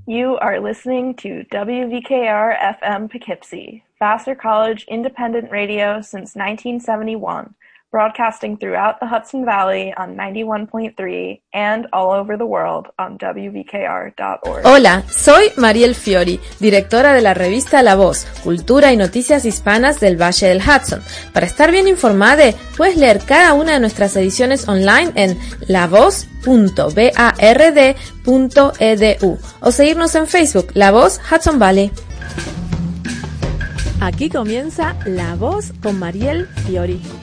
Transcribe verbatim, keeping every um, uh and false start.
You are listening to W V K R F M Poughkeepsie, Vassar College independent radio since nineteen seventy-one, broadcasting throughout the Hudson Valley on ninety-one point three and all over the world on W V K R dot org. Hola, soy Mariel Fiori, directora de la revista La Voz, Cultura y Noticias Hispanas del Valle del Hudson. Para estar bien informada, puedes leer cada una de nuestras ediciones online en la voz punto bard punto e d u o seguirnos en Facebook, La Voz Hudson Valley. Aquí comienza La Voz con Mariel Fiori.